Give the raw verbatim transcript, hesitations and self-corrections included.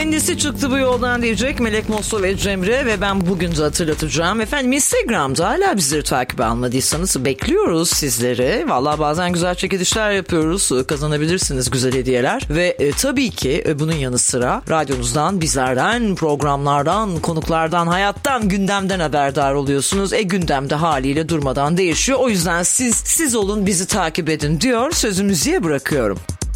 kendisi çıktı bu yoldan diyecek Melek Mosso ve Cemre ve ben bugün de hatırlatacağım. Efendim Instagram'da hala bizleri takip almadıysanız bekliyoruz sizleri. Valla bazen güzel çekilişler yapıyoruz. Kazanabilirsiniz güzel hediyeler. Ve e, tabii ki e, bunun yanı sıra radyonuzdan, bizlerden, programlardan, konuklardan, hayattan, gündemden haberdar oluyorsunuz. E gündemde haliyle durmadan değişiyor. O yüzden siz siz olun, bizi takip edin diyor. Sözü müziğe bırakıyorum.